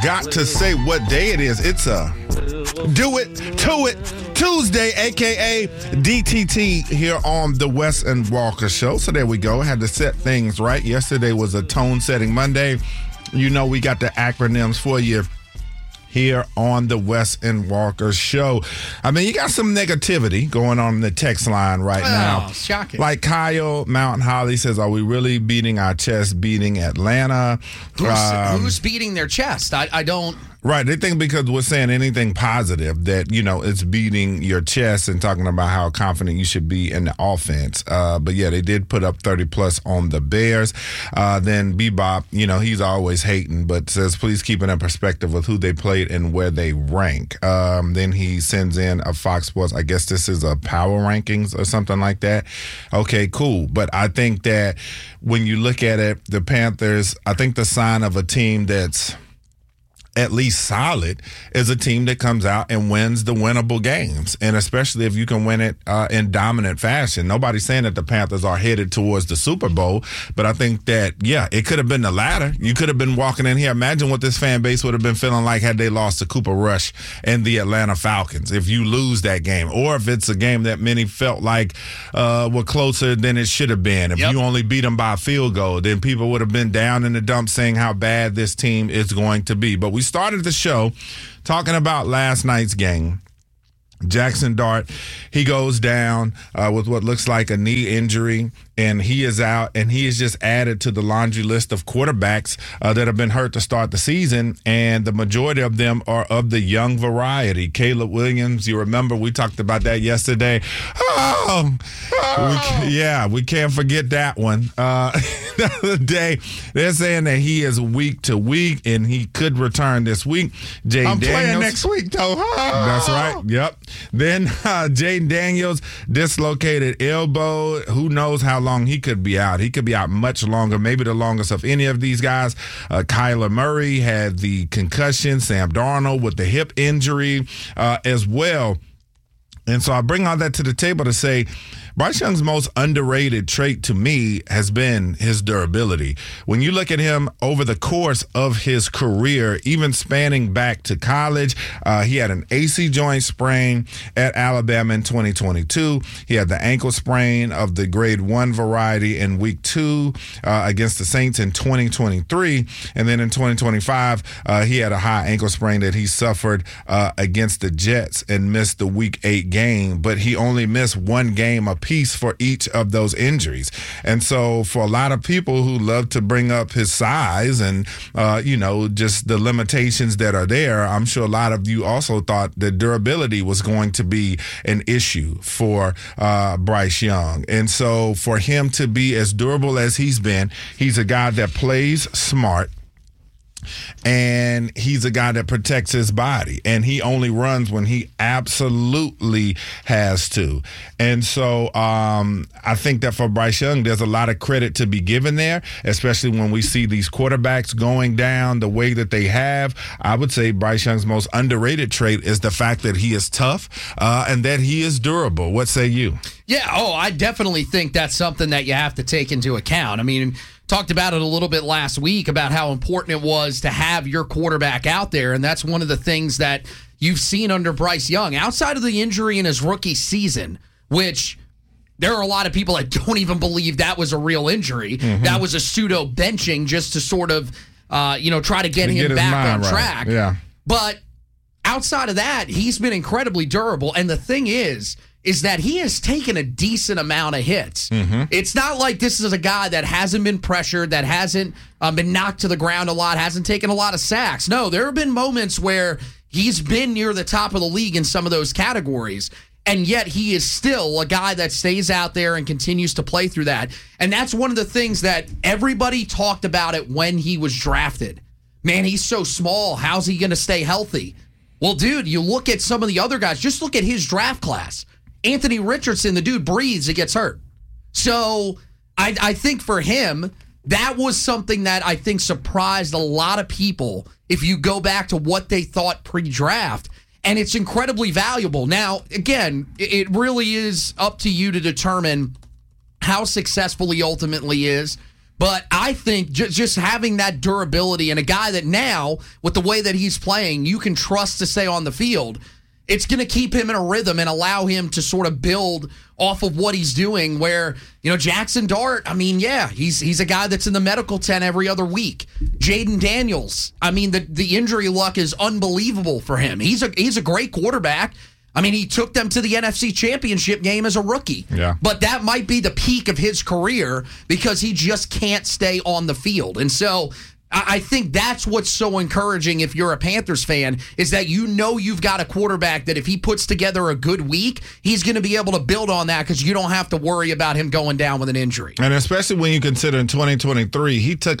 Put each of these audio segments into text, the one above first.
forgot to say what day it is. It's a Do It To It Tuesday, a.k.a. DTT, here on the Wes and Walker Show. So there we go. Had to set things right. Yesterday was a tone-setting Monday. You know we got the acronyms for you here on the Wes and Walker Show. I mean, you got some negativity going on in the text line right now. Shocking. Like Kyle Mountain Holly says, are we really beating our chest, beating Atlanta? Who's beating their chest? I don't... Right. They think because we're saying anything positive that, you know, it's beating your chest and talking about how confident you should be in the offense. But, yeah, they did put up 30-plus on the Bears. Then Bebop, you know, he's always hating, but says, please keep it in perspective with who they played and where they rank. Then he sends in a Fox Sports. I guess this is a power rankings or something like that. Okay, cool. But I think that when you look at it, the Panthers, I think the sign of a team that's at least solid is a team that comes out and wins the winnable games, and especially if you can win it in dominant fashion. Nobody's saying that the Panthers are headed towards the Super Bowl, but I think that, yeah, it could have been the latter. You could have been walking in here. Imagine what this fan base would have been feeling like had they lost to Cooper Rush and the Atlanta Falcons if you lose that game, or if it's a game that many felt like were closer than it should have been. If you only beat them by a field goal, then people would have been down in the dumps saying how bad this team is going to be. But we started the show talking about last night's game. Jackson Dart, he goes down with what looks like a knee injury, and he is out, and he is just added to the laundry list of quarterbacks that have been hurt to start the season, and the majority of them are of the young variety. Caleb Williams, you remember we talked about that yesterday. We can't forget that one. The other day, they're saying that he is week to week, and he could return this week. I'm playing next week, though. That's right. Yep. Then Jaden Daniels, dislocated elbow. Who knows how long he could be out? He could be out much longer, maybe the longest of any of these guys. Kyler Murray had the concussion. Sam Darnold with the hip injury as well. And so I bring all that to the table to say Bryce Young's most underrated trait to me has been his durability. When you look at him over the course of his career, even spanning back to college, he had an AC joint sprain at Alabama in 2022. He had the ankle sprain of the grade 1 variety in week 2 against the Saints in 2023. And then in 2025, he had a high ankle sprain that he suffered against the Jets and missed the week 8 game. But he only missed one game apiece for each of those injuries. And so for a lot of people who love to bring up his size and, just the limitations that are there, I'm sure a lot of you also thought that durability was going to be an issue for Bryce Young. And so for him to be as durable as he's been, he's a guy that plays smart. And he's a guy that protects his body, and he only runs when he absolutely has to. And so I think that for Bryce Young, there's a lot of credit to be given there, especially when we see these quarterbacks going down the way that they have. I would say Bryce Young's most underrated trait is the fact that he is tough and that he is durable. What say you? Yeah, I definitely think that's something that you have to take into account. I mean, talked about it a little bit last week about how important it was to have your quarterback out there, and that's one of the things that you've seen under Bryce Young. Outside of the injury in his rookie season, which there are a lot of people that don't even believe that was a real injury. Mm-hmm. That was a pseudo benching just to sort of, try to get him back on track. Yeah. But outside of that, he's been incredibly durable, and the thing is that he has taken a decent amount of hits. Mm-hmm. It's not like this is a guy that hasn't been pressured, that hasn't been knocked to the ground a lot, hasn't taken a lot of sacks. No, there have been moments where he's been near the top of the league in some of those categories, and yet he is still a guy that stays out there and continues to play through that. And that's one of the things that everybody talked about it when he was drafted. Man, he's so small. How's he going to stay healthy? Well, dude, you look at some of the other guys. Just look at his draft class. Anthony Richardson, the dude breathes, he gets hurt. So I think for him, that was something that I think surprised a lot of people if you go back to what they thought pre-draft. And it's incredibly valuable. Now, again, it really is up to you to determine how successful he ultimately is. But I think just having that durability and a guy that now, with the way that he's playing, you can trust to stay on the field, it's going to keep him in a rhythm and allow him to sort of build off of what he's doing where, Jackson Dart, he's a guy that's in the medical tent every other week. Jaden Daniels, the injury luck is unbelievable for him. He's a great quarterback. He took them to the NFC Championship game as a rookie. Yeah. But that might be the peak of his career because he just can't stay on the field. And so I think that's what's so encouraging if you're a Panthers fan, is that you've got a quarterback that if he puts together a good week, he's going to be able to build on that because you don't have to worry about him going down with an injury. And especially when you consider in 2023, he took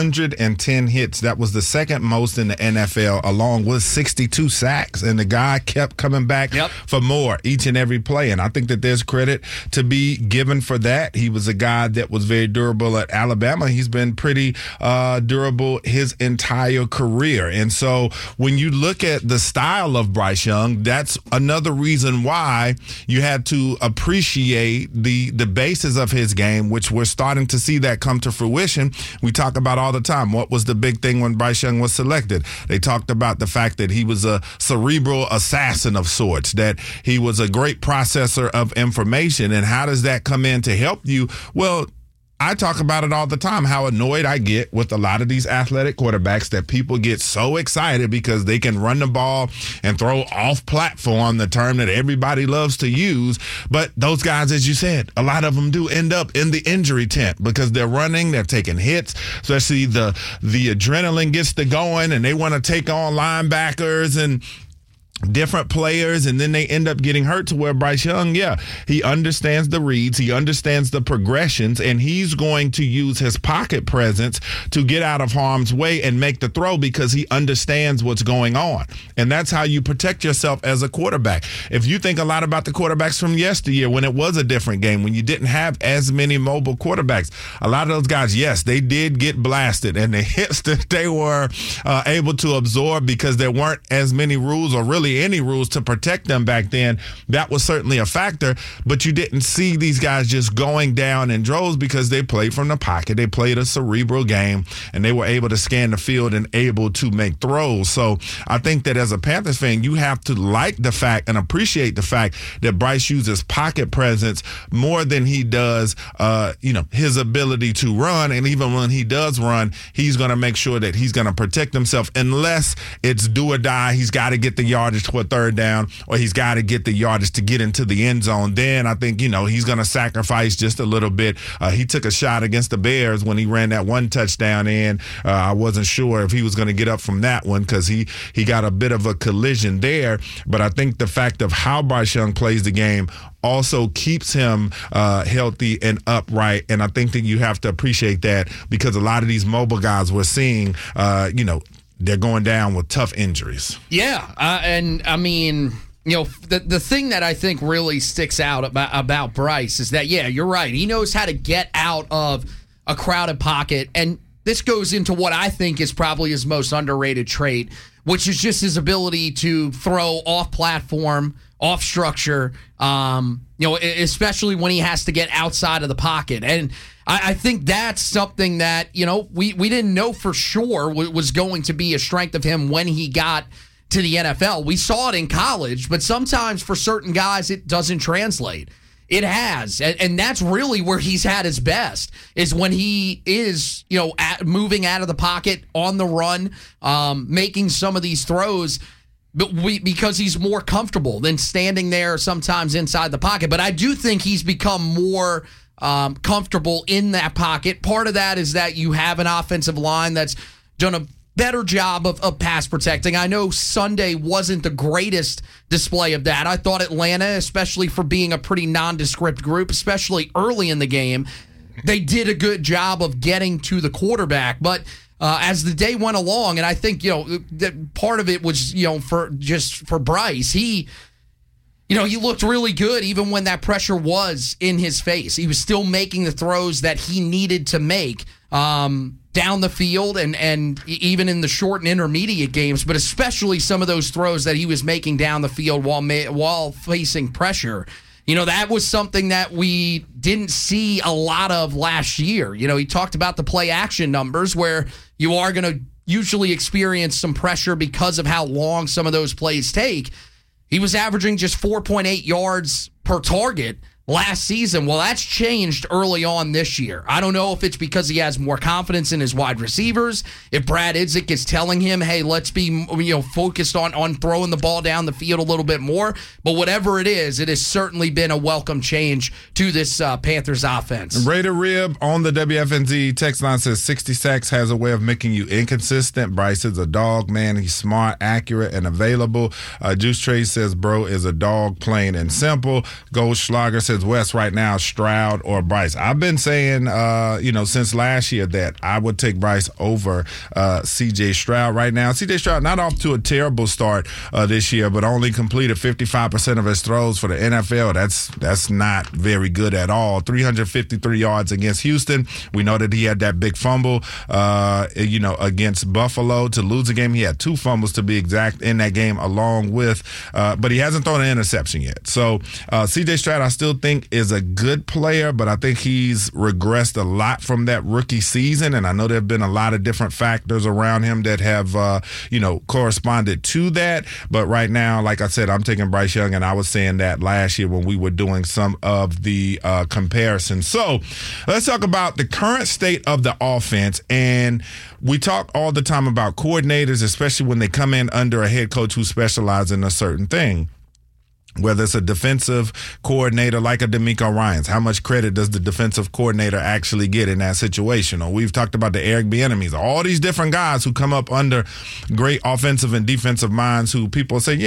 110 hits. That was the second most in the NFL, along with 62 sacks. And the guy kept coming back for more each and every play. And I think that there's credit to be given for that. He was a guy that was very durable at Alabama. He's been pretty durable his entire career. And so when you look at the style of Bryce Young, that's another reason why you had to appreciate the basis of his game, which we're starting to see that come to fruition. We talk about all the time. What was the big thing when Bryce Young was selected? They talked about the fact that he was a cerebral assassin of sorts, that he was a great processor of information. And how does that come in to help you? Well, I talk about it all the time, how annoyed I get with a lot of these athletic quarterbacks that people get so excited because they can run the ball and throw off platform, the term that everybody loves to use. But those guys, as you said, a lot of them do end up in the injury tent because they're running, they're taking hits, especially the adrenaline gets to going and they want to take on linebackers and different players, and then they end up getting hurt. To where Bryce Young, he understands the reads, he understands the progressions, and he's going to use his pocket presence to get out of harm's way and make the throw because he understands what's going on. And that's how you protect yourself as a quarterback. If you think a lot about the quarterbacks from yesteryear when it was a different game, when you didn't have as many mobile quarterbacks, a lot of those guys, yes, they did get blasted, and the hits that they were able to absorb because there weren't as many rules or really any rules to protect them back then, that was certainly a factor. But you didn't see these guys just going down in droves because they played from the pocket. They played a cerebral game, and they were able to scan the field and able to make throws. So I think that as a Panthers fan, you have to like the fact and appreciate the fact that Bryce uses pocket presence more than he does, his ability to run. And even when he does run, he's going to make sure that he's going to protect himself unless it's do or die. He's got to get the yardage to a third down, or he's got to get the yardage to get into the end zone. Then I think, he's going to sacrifice just a little bit. He took a shot against the Bears when he ran that one touchdown in. I wasn't sure if he was going to get up from that one because he got a bit of a collision there. But I think the fact of how Bryce Young plays the game also keeps him healthy and upright. And I think that you have to appreciate that because a lot of these mobile guys we're seeing, they're going down with tough injuries. Yeah, the thing that I think really sticks out about Bryce is that, you're right. He knows how to get out of a crowded pocket, and this goes into what I think is probably his most underrated trait, which is just his ability to throw off platform, off structure, especially when he has to get outside of the pocket. And I think that's something that, we didn't know for sure was going to be a strength of him when he got to the NFL. We saw it in college, but sometimes for certain guys, it doesn't translate. It has. And that's really where he's had his best, is when he is, moving out of the pocket, on the run, making some of these throws. But because he's more comfortable than standing there sometimes inside the pocket. But I do think he's become more comfortable in that pocket. Part of that is that you have an offensive line that's done a better job of pass protecting. I know Sunday wasn't the greatest display of that. I thought Atlanta, especially for being a pretty nondescript group, especially early in the game, they did a good job of getting to the quarterback. But as the day went along, and I think, that part of it was, for Bryce, he looked really good even when that pressure was in his face. He was still making the throws that he needed to make down the field and even in the short and intermediate games, but especially some of those throws that he was making down the field while facing pressure. That was something that we didn't see a lot of last year. He talked about the play action numbers where you are going to usually experience some pressure because of how long some of those plays take. He was averaging just 4.8 yards per target last season. Well, that's changed early on this year. I don't know if it's because he has more confidence in his wide receivers, if Brad Idzik is telling him, hey, let's be focused on throwing the ball down the field a little bit more. But whatever it is, it has certainly been a welcome change to this Panthers offense. Raider Rib on the WFNZ text line says 60 sacks has a way of making you inconsistent. Bryce is a dog, man. He's smart, accurate, and available. Juice Trade says bro is a dog, plain and simple. Goldschlager says West right now, Stroud or Bryce. I've been saying, since last year that I would take Bryce over C.J. Stroud right now. C.J. Stroud not off to a terrible start this year, but only completed 55% of his throws for the NFL. That's not very good at all. 353 yards against Houston. We know that he had that big fumble, against Buffalo to lose the game. He had 2 fumbles to be exact in that game along with, but he hasn't thrown an interception yet. So C.J. Stroud, I still think is a good player, but I think he's regressed a lot from that rookie season, and I know there have been a lot of different factors around him that have corresponded to that. But right now, like I said, I'm taking Bryce Young, and I was saying that last year when we were doing some of the comparisons. So let's talk about the current state of the offense. And we talk all the time about coordinators, especially when they come in under a head coach who specializes in a certain thing. Whether it's a defensive coordinator like a DeMeco Ryans, how much credit does the defensive coordinator actually get in that situation? Or we've talked about the Eric Bieniemys, all these different guys who come up under great offensive and defensive minds who people say,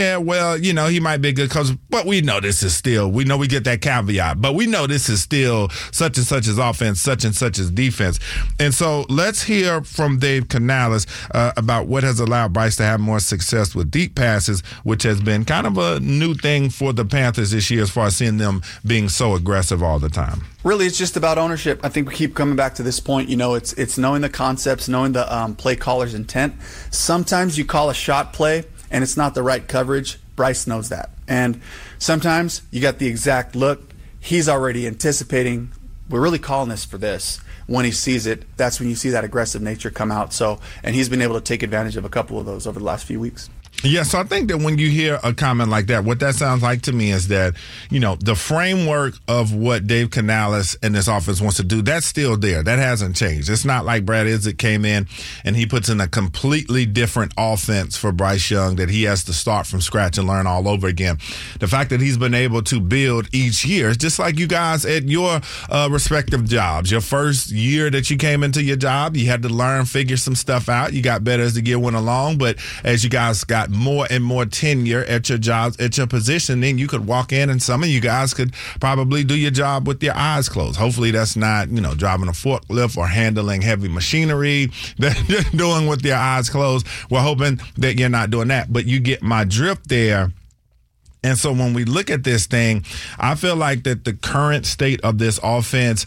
he might be a good coach, but we know we get that caveat, but we know this is still such and such as offense, such and such as defense. And so let's hear from Dave Canales about what has allowed Bryce to have more success with deep passes, which has been kind of a new thing for the Panthers this year as far as seeing them being so aggressive all the time. Really, it's just about ownership. I think we keep coming back to this point. It's knowing the concepts, knowing the play caller's intent. Sometimes you call a shot play and it's not the right coverage. Bryce knows that. And sometimes you got the exact look. He's already anticipating, we're really calling this for this. When he sees it, that's when you see that aggressive nature come out. And he's been able to take advantage of a couple of those over the last few weeks. Yeah, so I think that when you hear a comment like that, what that sounds like to me is that, the framework of what Dave Canales and this offense wants to do, that's still there. That hasn't changed. It's not like Brad Idzik came in and he puts in a completely different offense for Bryce Young that he has to start from scratch and learn all over again. The fact that he's been able to build each year, just like you guys at your respective jobs. Your first year that you came into your job, you had to learn, figure some stuff out. You got better as the year went along, but as you guys got more and more tenure at your jobs, at your position, then you could walk in and some of you guys could probably do your job with your eyes closed. Hopefully that's not, driving a forklift or handling heavy machinery that you're doing with your eyes closed. We're hoping that you're not doing that, but you get my drift there. And so when we look at this thing, I feel like that the current state of this offense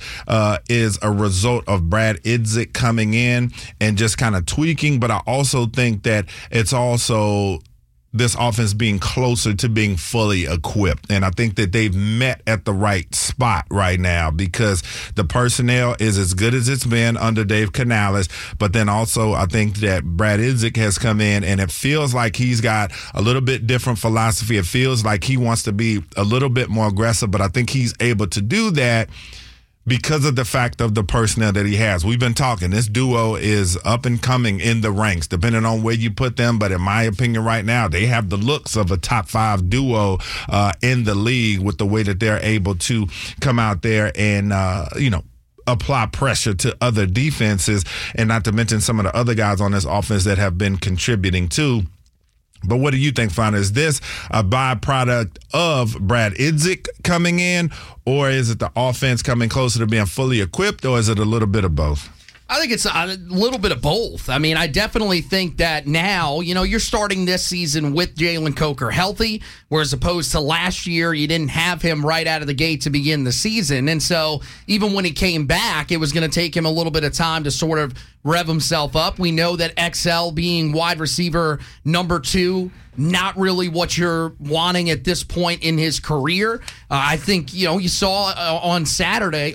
is a result of Brad Idzik coming in and just kind of tweaking. But I also think that it's also this offense being closer to being fully equipped. And I think that they've met at the right spot right now because the personnel is as good as it's been under Dave Canales. But then also I think that Brad Idzik has come in and it feels like he's got a little bit different philosophy. It feels like he wants to be a little bit more aggressive, but I think he's able to do that because of the fact of the personnel that he has. We've been talking. This duo is up and coming in the ranks, depending on where you put them. But in my opinion right now, they have the looks of a top 5 duo in the league with the way that they're able to come out there and, apply pressure to other defenses, and not to mention some of the other guys on this offense that have been contributing too. But what do you think, Fana? Is this a byproduct of Brad Idzik coming in, or is it the offense coming closer to being fully equipped, or is it a little bit of both? I think it's a little bit of both. I mean, I definitely think that now, you're starting this season with Jalen Coker healthy, whereas opposed to last year, you didn't have him right out of the gate to begin the season. And so even when he came back, it was going to take him a little bit of time to sort of rev himself up. We know that XL being wide receiver number 2, not really what you're wanting at this point in his career. I think, you saw on Sunday,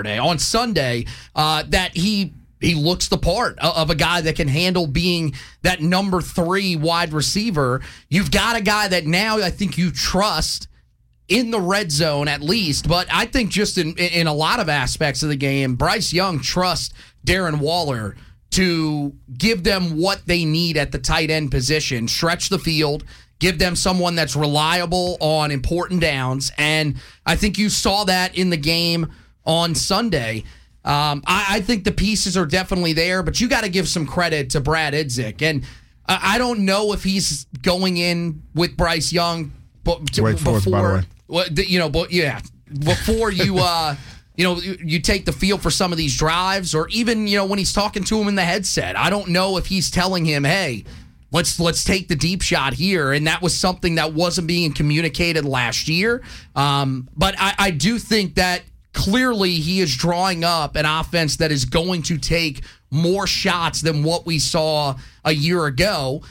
that he looks the part of a guy that can handle being that number 3 wide receiver. You've got a guy that now I think you trust in the red zone at least, but I think just in a lot of aspects of the game, Bryce Young trusts Darren Waller to give them what they need at the tight end position, stretch the field, give them someone that's reliable on important downs, and I think you saw that in the game on Sunday. I think the pieces are definitely there, but you got to give some credit to Brad Idzik, and I don't know if he's going in with Bryce Young before you take the field for some of these drives, or even when he's talking to him in the headset. I don't know if he's telling him, hey, let's take the deep shot here, and that was something that wasn't being communicated last year. But I do think that clearly he is drawing up an offense that is going to take more shots than what we saw a year ago.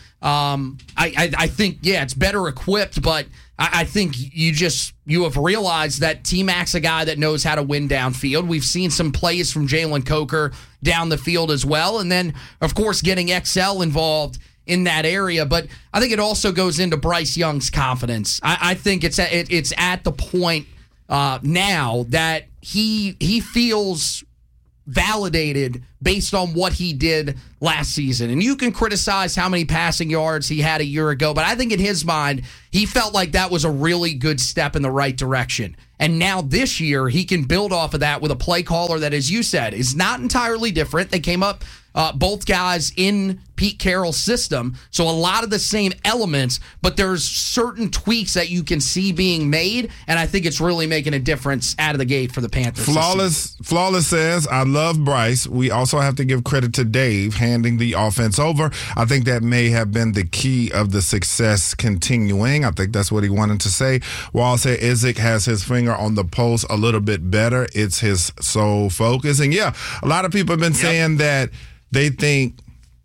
I think, it's better equipped, but I think you have realized that T-Mac's a guy that knows how to win downfield. We've seen some plays from Jalen Coker down the field as well. And then, of course, getting XL involved in that area. But I think it also goes into Bryce Young's confidence. I think it's at the point now that he feels validated based on what he did last season. And you can criticize how many passing yards he had a year ago, but I think in his mind, he felt like that was a really good step in the right direction. And now this year, he can build off of that with a play caller that, as you said, is not entirely different. They came up, both guys, in Pete Carroll's system, so a lot of the same elements, but there's certain tweaks that you can see being made, and I think it's really making a difference out of the gate for the Panthers. Flawless says, I love Bryce. We also have to give credit to Dave handing the offense over. I think that may have been the key of the success continuing. I think that's what he wanted to say. Wall said Idzik has his finger on the pulse a little bit better. It's his sole focus. And a lot of people have been saying that they think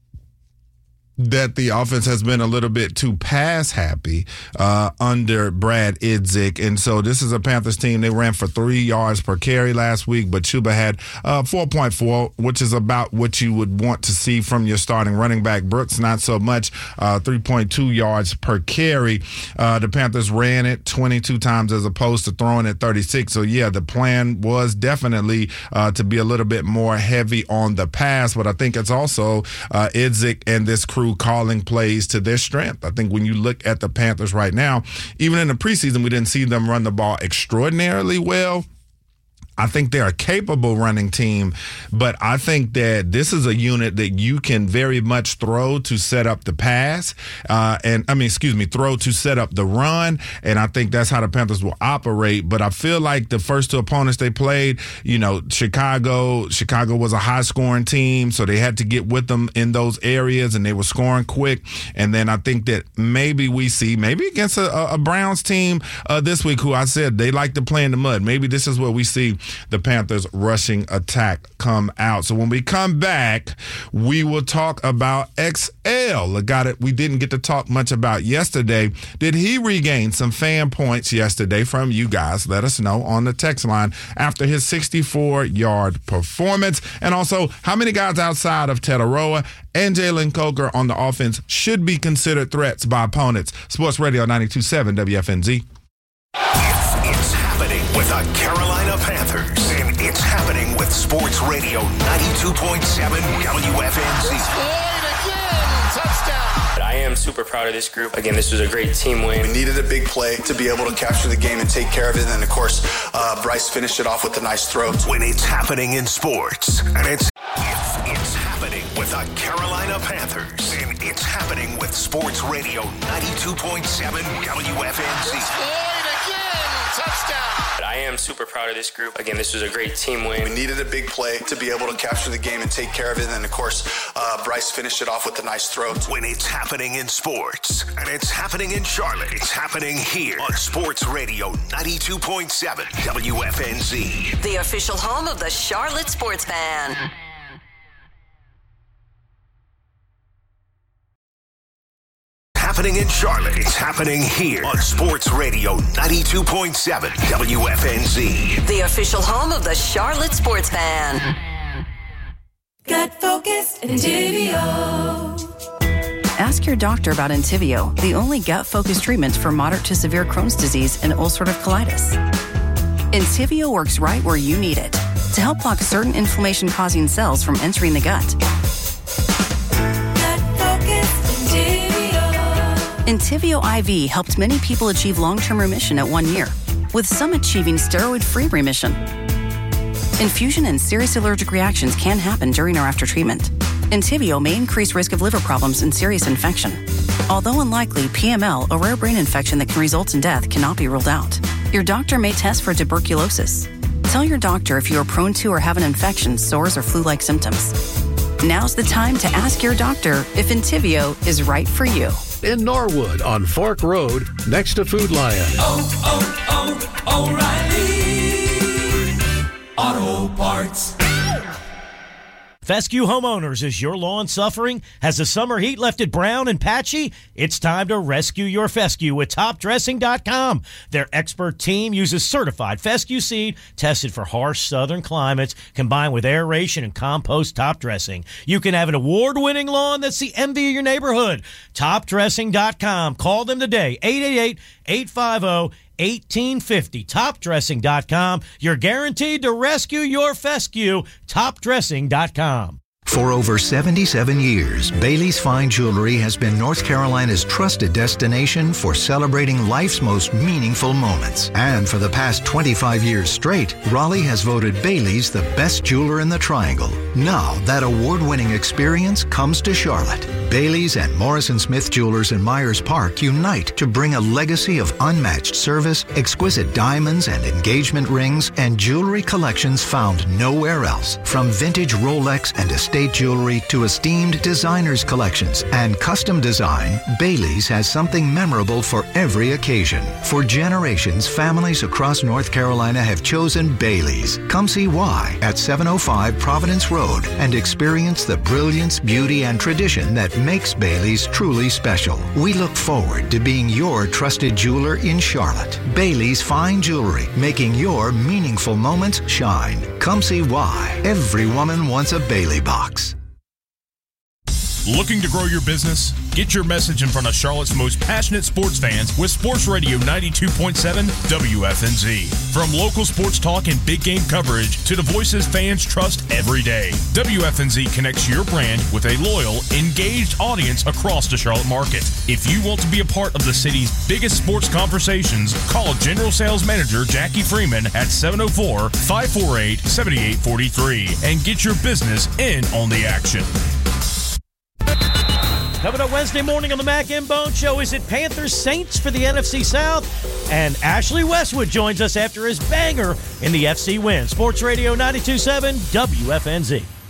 that the offense has been a little bit too pass happy under Brad Idzik. And so this is a Panthers team. They ran for 3 yards per carry last week, but Chuba had 4.4, which is about what you would want to see from your starting running back. Brooks, not so much, 3.2 yards per carry. The Panthers ran it 22 times as opposed to throwing it 36. So, the plan was definitely to be a little bit more heavy on the pass, but I think it's also Idzik and this crew calling plays to their strength. I think when you look at the Panthers right now, even in the preseason, we didn't see them run the ball extraordinarily well. I think they're a capable running team, but I think that this is a unit that you can very much throw to set up the pass, throw to set up the run, and I think that's how the Panthers will operate. But I feel like the first 2 opponents they played, Chicago was a high-scoring team, so they had to get with them in those areas, and they were scoring quick. And then I think that maybe against a Browns team this week, who I said they like to play in the mud. Maybe this is where we see the Panthers' rushing attack come out. So when we come back, we will talk about XL, a guy that we didn't get to talk much about yesterday. Did he regain some fan points yesterday from you guys? Let us know on the text line after his 64-yard performance. And also, how many guys outside of Tetaroa and Jalen Coker on the offense should be considered threats by opponents? Sports Radio 92.7 WFNZ. It's happening with the Carolina Panthers, and it's happening with Sports Radio 92.7 WFNZ. Touchdown! I am super proud of this group. Again, this was a great team win. We needed a big play to be able to capture the game and take care of it, and of course, Bryce finished it off with a nice throw. When it's happening in sports, and it's happening with the Carolina Panthers, and it's happening with Sports Radio 92.7 WFNZ. Touchdown! I am super proud of this group. Again, this was a great team win. We needed a big play to be able to capture the game and take care of it. And of course, Bryce finished it off with a nice throw. When it's happening in sports, and it's happening in Charlotte, it's happening here on Sports Radio 92.7 WFNZ. The official home of the Charlotte Sports Fan. happening in Charlotte. It's happening here on Sports Radio 92.7 WFNZ. The official home of the Charlotte Sports Fan. Gut Focused Entivio. Ask your doctor about Entivio, the only gut-focused treatment for moderate to severe Crohn's disease and ulcerative colitis. Entivio works right where you need it to help block certain inflammation-causing cells from entering the gut. Gut-focused Entivio. Entivio IV helped many people achieve long-term remission at 1 year, with some achieving steroid-free remission. Infusion and serious allergic reactions can happen during or after treatment. Entivio may increase risk of liver problems and serious infection. Although unlikely, PML, a rare brain infection that can result in death, cannot be ruled out. Your doctor may test for tuberculosis. Tell your doctor if you are prone to or have an infection, sores, or flu-like symptoms. Now's the time to ask your doctor if Entivio is right for you. In Norwood on Fork Road, next to Food Lion. O'Reilly Auto Parts. Fescue Homeowners, is your lawn suffering? Has the summer heat left it brown and patchy? It's time to rescue your fescue with TopDressing.com. Their expert team uses certified fescue seed tested for harsh southern climates, combined with aeration and compost top dressing. You can have an award-winning lawn that's the envy of your neighborhood. TopDressing.com. Call them today, 888-850-1850. TopDressing.com. You're guaranteed to rescue your fescue. TopDressing.com. For over 77 years, Bailey's Fine Jewelry has been North Carolina's trusted destination for celebrating life's most meaningful moments. And for the past 25 years straight, Raleigh has voted Bailey's the best jeweler in the Triangle. Now, that award-winning experience comes to Charlotte. Bailey's and Morrison Smith Jewelers in Myers Park unite to bring a legacy of unmatched service, exquisite diamonds and engagement rings, and jewelry collections found nowhere else. From vintage Rolex and estate jewelry to esteemed designers collections and custom design, Bailey's has something memorable for every occasion. For generations, families across North Carolina have chosen Bailey's. Come see why at 705 Providence Road and experience the brilliance, beauty, and tradition that makes Bailey's truly special. We look forward to being your trusted jeweler in Charlotte. Bailey's Fine Jewelry, making your meaningful moments shine. Come see why. Every woman wants a Bailey box. Looking to grow your business? Get your message in front of Charlotte's most passionate sports fans with Sports Radio 92.7 WFNZ. From local sports talk and big game coverage to the voices fans trust every day, WFNZ connects your brand with a loyal, engaged audience across the Charlotte market. If you want to be a part of the city's biggest sports conversations, call General Sales Manager Jackie Freeman at 704-548-7843 and get your business in on the action. Coming up Wednesday morning on the Mac and Bone Show, is it Panthers Saints for the NFC South? And Ashley Westwood joins us after his banger in the FC win. Sports Radio 92.7 WFNZ.